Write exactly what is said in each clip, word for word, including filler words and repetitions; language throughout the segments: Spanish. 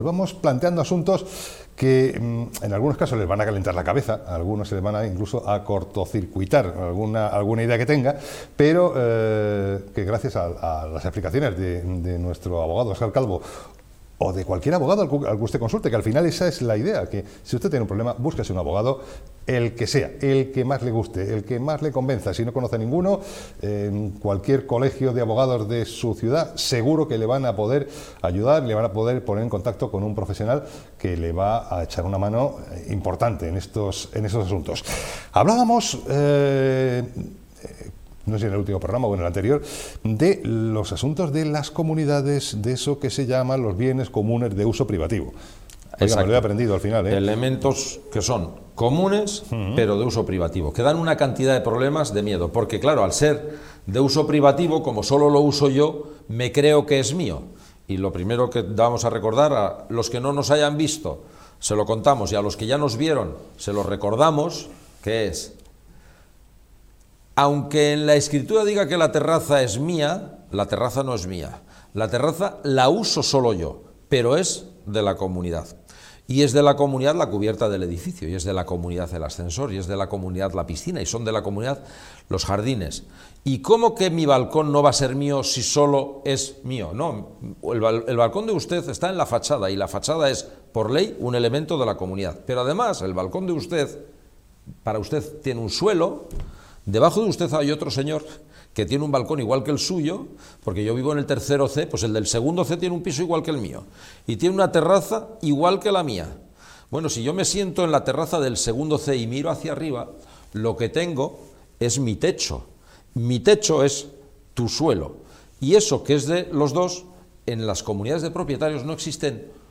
Vamos planteando asuntos que en algunos casos les van a calentar la cabeza, a algunos se les van a incluso a cortocircuitar alguna, alguna idea que tenga, pero eh, que gracias a, a las explicaciones de, de nuestro abogado Óscar Calvo, o de cualquier abogado al que, al que usted consulte, que al final esa es la idea, que si usted tiene un problema, búsquese un abogado, el que sea, el que más le guste, el que más le convenza. Si no conoce ninguno, en cualquier colegio de abogados de su ciudad, seguro que le van a poder ayudar, le van a poder poner en contacto con un profesional que le va a echar una mano importante en estos, en estos asuntos. Hablábamos... Eh, no sé si en el último programa o en el anterior, de los asuntos de las comunidades, de eso que se llaman los bienes comunes de uso privativo. Oiga, me lo he aprendido al final, ¿eh? Elementos que son comunes, uh-huh. pero de uso privativo, que dan una cantidad de problemas de miedo, porque claro, al ser de uso privativo, como solo lo uso yo, me creo que es mío. Y lo primero que vamos a recordar a los que no nos hayan visto, se lo contamos, y a los que ya nos vieron, se lo recordamos, que es... Aunque en la escritura diga que la terraza es mía, la terraza no es mía. La terraza la uso solo yo, pero es de la comunidad. Y es de la comunidad la cubierta del edificio, y es de la comunidad el ascensor, y es de la comunidad la piscina, y son de la comunidad los jardines. ¿Y cómo que mi balcón no va a ser mío si solo es mío? No, el, el balcón de usted está en la fachada, y la fachada es, por ley, un elemento de la comunidad. Pero además, el balcón de usted, para usted, tiene un suelo. Debajo de usted hay otro señor que tiene un balcón igual que el suyo, porque yo vivo en el tercero C, pues el del segundo C tiene un piso igual que el mío, y tiene una terraza igual que la mía. Bueno, si yo me siento en la terraza del segundo C y miro hacia arriba, lo que tengo es mi techo. Mi techo es tu suelo, y eso que es de los dos, en las comunidades de propietarios no existen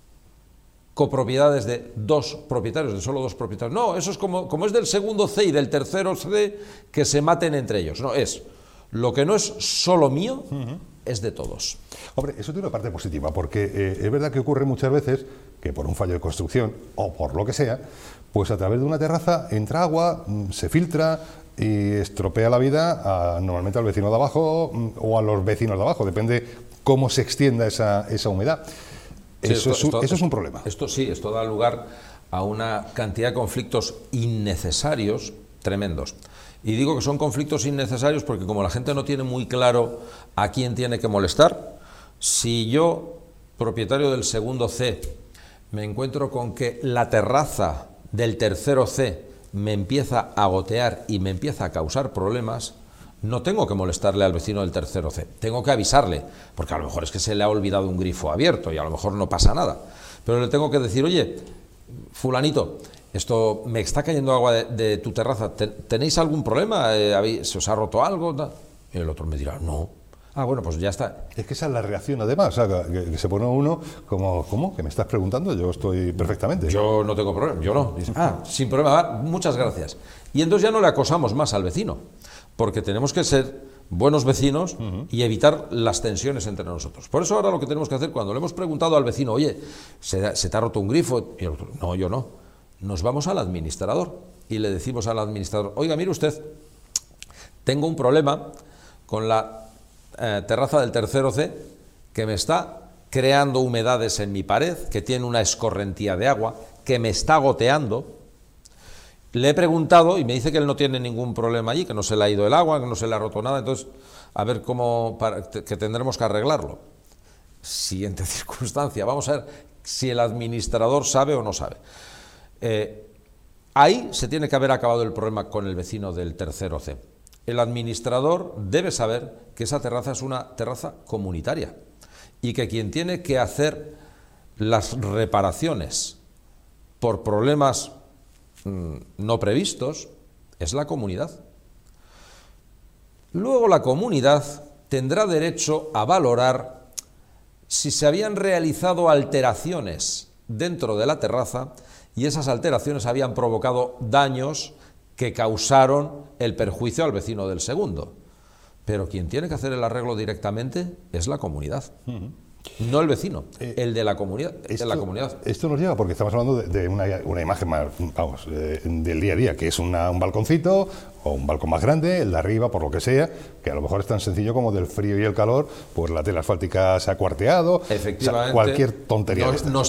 copropiedades de dos propietarios, de solo dos propietarios. No, eso es como, como es del segundo C y del tercero C, que se maten entre ellos. No, es lo que no es solo mío, uh-huh. es de todos. Hombre, eso tiene una parte positiva, porque eh, es verdad que ocurre muchas veces que por un fallo de construcción, o por lo que sea, pues a través de una terraza entra agua, se filtra y estropea la vida a, normalmente al vecino de abajo o a los vecinos de abajo, depende cómo se extienda esa, esa humedad. Sí, eso, esto, es un, esto, eso es un problema. Esto sí, esto da lugar a una cantidad de conflictos innecesarios tremendos. Y digo que son conflictos innecesarios porque como la gente no tiene muy claro a quién tiene que molestar, si yo, propietario del segundo C, me encuentro con que la terraza del tercero C me empieza a gotear y me empieza a causar problemas, no tengo que molestarle al vecino del tercero C, tengo que avisarle, porque a lo mejor es que se le ha olvidado un grifo abierto y a lo mejor no pasa nada, pero le tengo que decir, oye, fulanito, esto me está cayendo agua de, de tu terraza, ¿tenéis algún problema? ¿Se os ha roto algo? Y el otro me dirá, no. Ah, bueno, pues ya está. Es que esa es la reacción además, o sea, que, que se pone uno como, ¿cómo? ¿Que me estás preguntando? Yo estoy perfectamente. Yo no tengo problema, yo no. Dice, ah, sin problema, va, muchas gracias. Y entonces ya no le acosamos más al vecino, porque tenemos que ser buenos vecinos uh-huh. y evitar las tensiones entre nosotros. Por eso ahora lo que tenemos que hacer, cuando le hemos preguntado al vecino, oye, ¿se, se te ha roto un grifo? Y el otro, no, yo no. Nos vamos al administrador y le decimos al administrador, oiga, mire usted, tengo un problema con la eh, terraza del tercero C que me está creando humedades en mi pared, que tiene una escorrentía de agua, que me está goteando. Le he preguntado y me dice que él no tiene ningún problema allí, que no se le ha ido el agua, que no se le ha roto nada, entonces a ver cómo, para, que tendremos que arreglarlo. Siguiente circunstancia, vamos a ver si el administrador sabe o no sabe. Eh, ahí se tiene que haber acabado el problema con el vecino del tercero C. El administrador debe saber que esa terraza es una terraza comunitaria y que quien tiene que hacer las reparaciones por problemas no previstos es la comunidad. Luego la comunidad tendrá derecho a valorar si se habían realizado alteraciones dentro de la terraza y esas alteraciones habían provocado daños que causaron el perjuicio al vecino del segundo. Pero quien tiene que hacer el arreglo directamente es la comunidad. Uh-huh. No el vecino, Eh, el de la comunidad. Esto, de la comunidad. esto nos lleva, porque estamos hablando de, de una, una imagen más, vamos, eh, del día a día, que es una, un balconcito o un balcón más grande, el de arriba, por lo que sea, que a lo mejor es tan sencillo como del frío y el calor, pues la tela asfáltica se ha cuarteado, Efectivamente. o sea, cualquier tontería. No, de estas. no